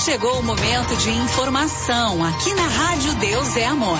Chegou o momento de informação aqui na Rádio Deus é Amor.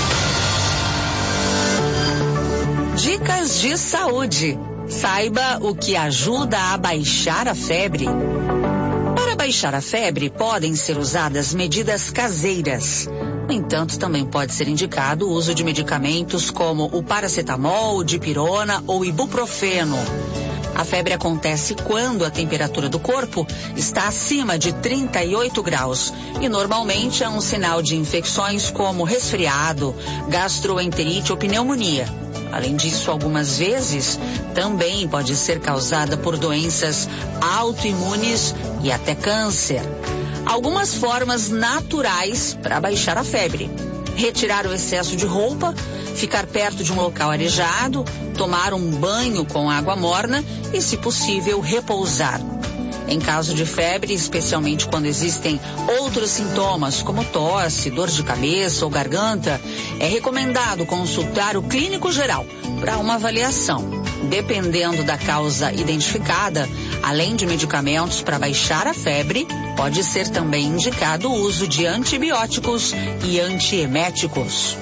Dicas de saúde. Saiba o que ajuda a baixar a febre. Para baixar a febre, podem ser usadas medidas caseiras. No entanto, também pode ser indicado o uso de medicamentos como o paracetamol, dipirona ou ibuprofeno. A febre acontece quando a temperatura do corpo está acima de 38 graus e normalmente é um sinal de infecções como resfriado, gastroenterite ou pneumonia. Além disso, algumas vezes também pode ser causada por doenças autoimunes e até câncer. Algumas formas naturais para baixar a febre: retirar o excesso de roupa, ficar perto de um local arejado, tomar um banho com água morna e, se possível, repousar. Em caso de febre, especialmente quando existem outros sintomas como tosse, dor de cabeça ou garganta, é recomendado consultar o clínico geral para uma avaliação. Dependendo da causa identificada, além de medicamentos para baixar a febre, pode ser também indicado o uso de antibióticos e antieméticos.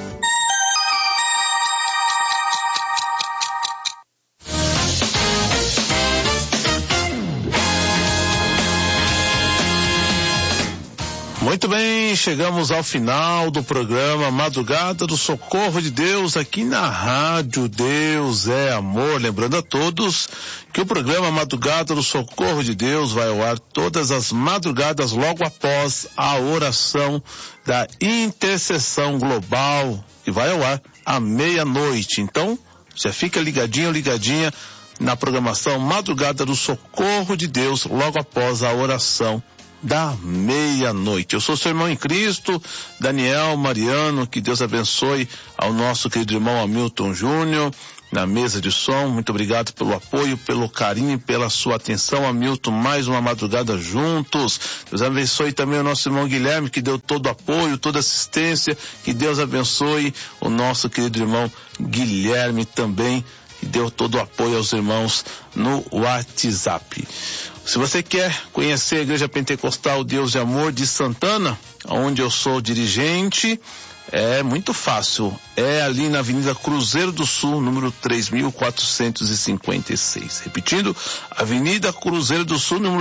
Muito bem, chegamos ao final do programa Madrugada do Socorro de Deus aqui na Rádio Deus é Amor. Lembrando a todos que o programa Madrugada do Socorro de Deus vai ao ar todas as madrugadas logo após a oração da intercessão global, que vai ao ar à meia-noite. Então, já fica ligadinho, ligadinha na programação Madrugada do Socorro de Deus logo após a oração da meia-noite. Eu sou seu irmão em Cristo, Daniel Mariano. Que Deus abençoe ao nosso querido irmão Hamilton Júnior na mesa de som. Muito obrigado pelo apoio, pelo carinho, pela sua atenção, Hamilton. Mais uma madrugada juntos. Deus abençoe também o nosso irmão Guilherme, que deu todo o apoio, toda assistência. Que Deus abençoe o nosso querido irmão Guilherme também, que deu todo o apoio aos irmãos no WhatsApp. Se você quer conhecer a Igreja Pentecostal Deus de Amor de Santana, onde eu sou dirigente, é muito fácil. É ali na Avenida Cruzeiro do Sul, número 3456. Repetindo, Avenida Cruzeiro do Sul, número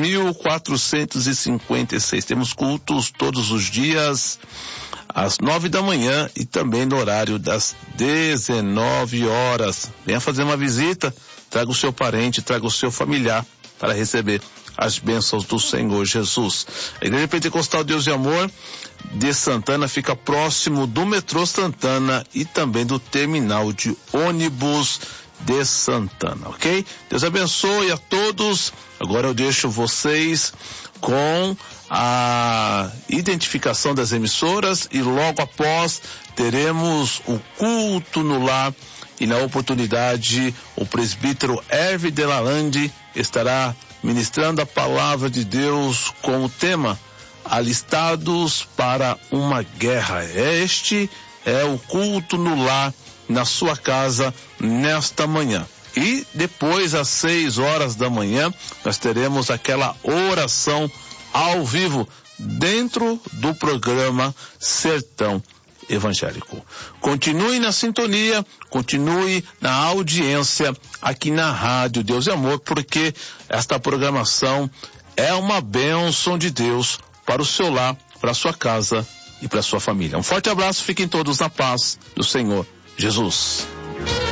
3456. Temos cultos todos os dias às 9 da manhã e também no horário das 19 horas. Venha fazer uma visita, traga o seu parente, traga o seu familiar para receber as bênçãos do Senhor Jesus. A Igreja Pentecostal Deus de Amor de Santana fica próximo do metrô Santana e também do terminal de ônibus de Santana, ok? Deus abençoe a todos. Agora eu deixo vocês com a identificação das emissoras e logo após teremos o culto no lar. E na oportunidade, o presbítero Hervé Delalande estará ministrando a palavra de Deus com o tema Alistados para uma Guerra. Este é o culto no lar, na sua casa, nesta manhã. E depois, às 6 horas da manhã, nós teremos aquela oração ao vivo dentro do programa Sertão Evangélico. Continue na sintonia, continue na audiência aqui na Rádio Deus e Amor, porque esta programação é uma bênção de Deus para o seu lar, para a sua casa e para a sua família. Um forte abraço, fiquem todos na paz do Senhor Jesus.